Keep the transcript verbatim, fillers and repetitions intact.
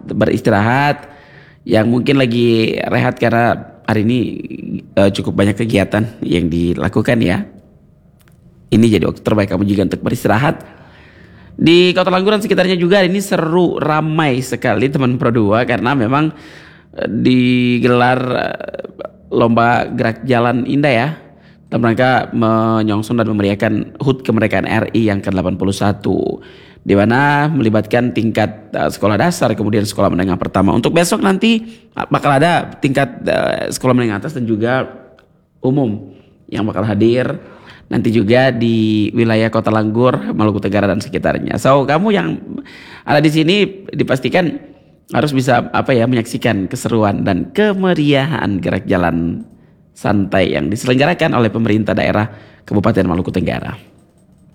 beristirahat, yang mungkin lagi rehat karena hari ini uh, cukup banyak kegiatan yang dilakukan ya. Ini jadi waktu terbaik kamu juga untuk beristirahat. Di Kota Langguran sekitarnya juga hari ini seru, ramai sekali teman Pro dua karena memang uh, digelar uh, lomba gerak jalan indah ya, dalam rangka menyongsong dan memeriahkan H U T kemerdekaan R I yang ke delapan puluh satu, di mana melibatkan tingkat uh, sekolah dasar kemudian sekolah menengah pertama. Untuk besok nanti uh, bakal ada tingkat uh, sekolah menengah atas dan juga umum yang bakal hadir nanti juga di wilayah Kota Langgur, Maluku Tenggara dan sekitarnya. So kamu yang ada di sini dipastikan harus bisa apa ya menyaksikan keseruan dan kemeriahan gerak jalan santai yang diselenggarakan oleh pemerintah daerah Kabupaten Maluku Tenggara.